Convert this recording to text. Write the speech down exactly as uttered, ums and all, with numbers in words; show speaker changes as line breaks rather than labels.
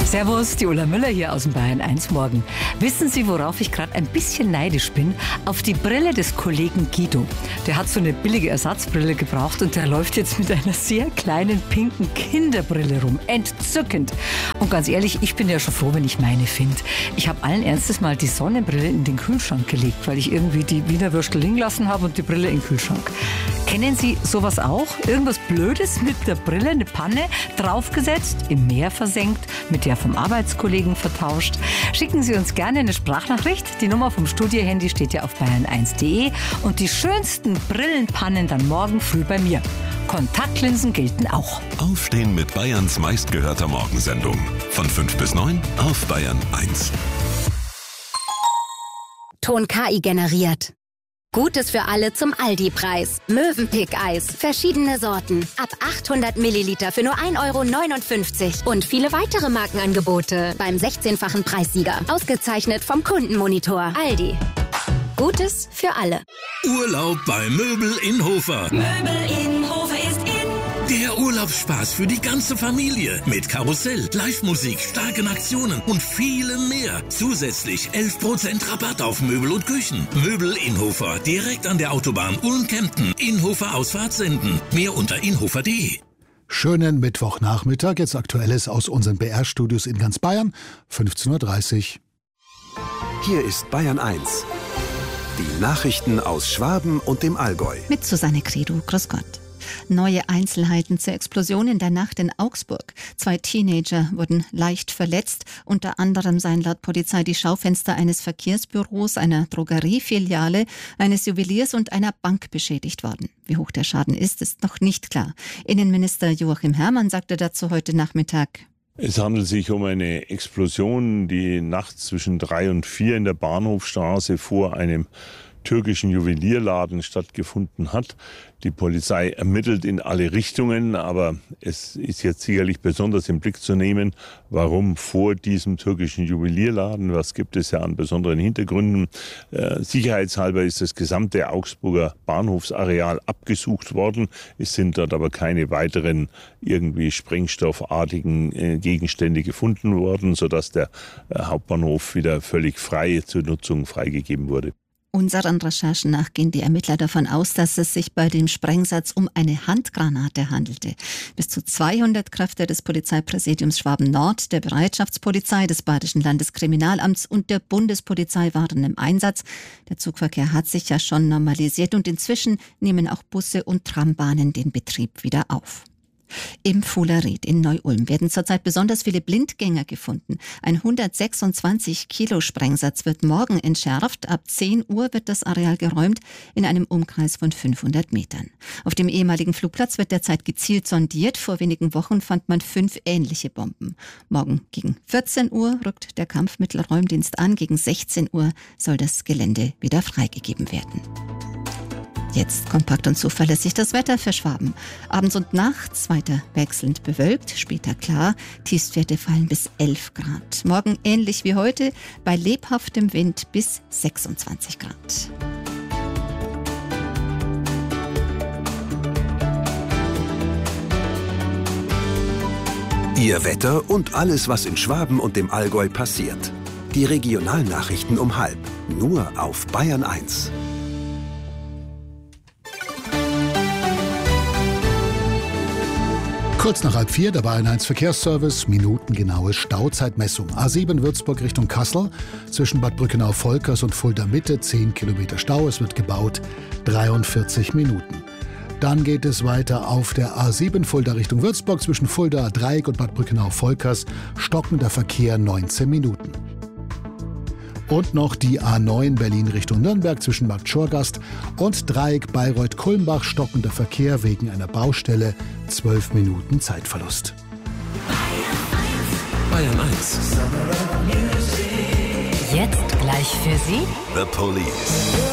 Servus, die Ulla Müller hier aus dem Bayern eins Morgen. Wissen Sie, worauf ich gerade ein bisschen neidisch bin? Auf die Brille des Kollegen Guido. Der hat so eine billige Ersatzbrille gebraucht und der läuft jetzt mit einer sehr kleinen pinken Kinderbrille rum. Entzückend. Und ganz ehrlich, ich bin ja schon froh, wenn ich meine finde. Ich habe allen Ernstes mal die Sonnenbrille in den Kühlschrank gelegt, weil ich irgendwie die Wiener Würstel liegen lassen habe und die Brille in den Kühlschrank. Kennen Sie sowas auch? Irgendwas Blödes mit der Brille, eine Panne, draufgesetzt, im Meer versenkt, mit der vom Arbeitskollegen vertauscht? Schicken Sie uns gerne eine Sprachnachricht. Die Nummer vom Studiohandy steht ja auf bayern eins punkt de und die schönsten Brillenpannen dann morgen früh bei mir. Kontaktlinsen gelten auch.
Aufstehen mit Bayerns meistgehörter Morgensendung. Von fünf bis neun auf Bayern eins.
Ton K I generiert. Gutes für alle zum Aldi-Preis. Mövenpick-Eis. Verschiedene Sorten. Ab achthundert Milliliter für nur ein Euro neunundfünfzig. Und viele weitere Markenangebote beim sechzehnfachen Preissieger. Ausgezeichnet vom Kundenmonitor. Aldi. Gutes für alle.
Urlaub bei Möbel in Hofer.
Möbel in Hofer ist in.
Der Urlaubsspaß für die ganze Familie. Mit Karussell, Live-Musik, starken Aktionen und vielem mehr. Zusätzlich elf Prozent Rabatt auf Möbel und Küchen. Möbel in Hofer. Direkt an der Autobahn Ulm-Kempten. Inhofer Ausfahrt senden. Mehr unter inhofer punkt de.
Schönen Mittwochnachmittag. Jetzt Aktuelles aus unseren B R-Studios in ganz Bayern. fünfzehn Uhr dreißig.
Hier ist Bayern eins. Die Nachrichten aus Schwaben und dem Allgäu.
Mit Susanne Credo. Grüß Gott. Neue Einzelheiten zur Explosion in der Nacht in Augsburg. Zwei Teenager wurden leicht verletzt. Unter anderem seien laut Polizei die Schaufenster eines Verkehrsbüros, einer Drogeriefiliale, eines Juweliers und einer Bank beschädigt worden. Wie hoch der Schaden ist, ist noch nicht klar. Innenminister Joachim Herrmann sagte dazu heute Nachmittag:
Es handelt sich um eine Explosion, die nachts zwischen drei und vier in der Bahnhofstraße vor einem türkischen Juwelierladen stattgefunden hat. Die Polizei ermittelt in alle Richtungen, aber es ist jetzt sicherlich besonders im Blick zu nehmen, warum vor diesem türkischen Juwelierladen, was gibt es ja an besonderen Hintergründen. Äh, sicherheitshalber ist das gesamte Augsburger Bahnhofsareal abgesucht worden. Es sind dort aber keine weiteren irgendwie sprengstoffartigen äh, Gegenstände gefunden worden, sodass der äh, Hauptbahnhof wieder völlig frei zur Nutzung freigegeben wurde.
Unseren Recherchen nach gehen die Ermittler davon aus, dass es sich bei dem Sprengsatz um eine Handgranate handelte. Bis zu zweihundert Kräfte des Polizeipräsidiums Schwaben-Nord, der Bereitschaftspolizei, des Bayerischen Landeskriminalamts und der Bundespolizei waren im Einsatz. Der Zugverkehr hat sich ja schon normalisiert und inzwischen nehmen auch Busse und Trambahnen den Betrieb wieder auf. Im Fuhlerried in Neu-Ulm werden zurzeit besonders viele Blindgänger gefunden. Ein hundertsechsundzwanzig Kilo Sprengsatz wird morgen entschärft. Ab zehn Uhr wird das Areal geräumt in einem Umkreis von fünfhundert Metern. Auf dem ehemaligen Flugplatz wird derzeit gezielt sondiert. Vor wenigen Wochen fand man fünf ähnliche Bomben. Morgen gegen vierzehn Uhr rückt der Kampfmittelräumdienst an. Gegen sechzehn Uhr soll das Gelände wieder freigegeben werden. Jetzt kompakt und zuverlässig das Wetter für Schwaben. Abends und nachts weiter wechselnd bewölkt, später klar. Tiefstwerte fallen bis elf Grad. Morgen ähnlich wie heute, bei lebhaftem Wind bis sechsundzwanzig Grad.
Ihr Wetter und alles, was in Schwaben und dem Allgäu passiert. Die Regionalnachrichten um halb. Nur auf Bayern eins.
Kurz nach halb vier, der Bayern eins Verkehrsservice, minutengenaue Stauzeitmessung. A sieben Würzburg Richtung Kassel, zwischen Bad Brückenau-Volkers und Fulda Mitte, zehn Kilometer Stau, es wird gebaut, dreiundvierzig Minuten. Dann geht es weiter auf der A sieben Fulda Richtung Würzburg, zwischen Fulda Dreieck und Bad Brückenau-Volkers, stockender Verkehr neunzehn Minuten. Und noch die A neun Berlin Richtung Nürnberg zwischen Bad Schorgast und Dreieck Bayreuth-Kulmbach, stockender Verkehr wegen einer Baustelle, zwölf Minuten Zeitverlust.
Bayern eins.
Jetzt gleich für Sie
The Police.